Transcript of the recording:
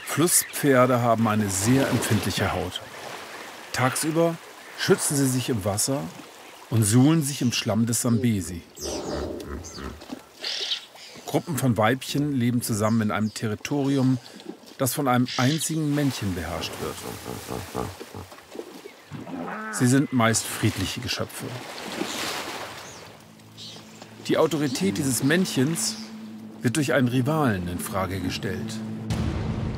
Flusspferde haben eine sehr empfindliche Haut. Tagsüber schützen sie sich im Wasser und suhlen sich im Schlamm des Sambesi. Gruppen von Weibchen leben zusammen in einem Territorium, das von einem einzigen Männchen beherrscht wird. Sie sind meist friedliche Geschöpfe. Die Autorität dieses Männchens wird durch einen Rivalen in Frage gestellt.